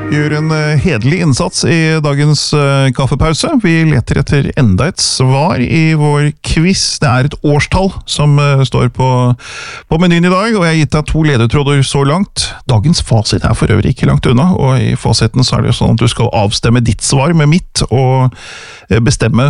Gjør en hederlig innsats i dagens kaffepause. Vi leter etter enda et svar i vår quiz. Det et årstall som står på menyen i dag, og jeg har gitt deg 2 ledetråder så langt. Dagens fasit for øvrig ikke langt unna, og i fasiten så det jo sånn at du skal avstemme ditt svar med mitt, og bestemme